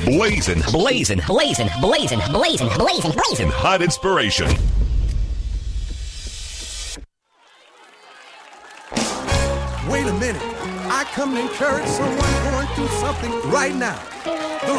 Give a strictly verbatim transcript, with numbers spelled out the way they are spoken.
Blazing, Blazing, blazing, blazing, blazing, blazing, blazing. hot inspiration. Wait a minute. I come to encourage someone going through something right now.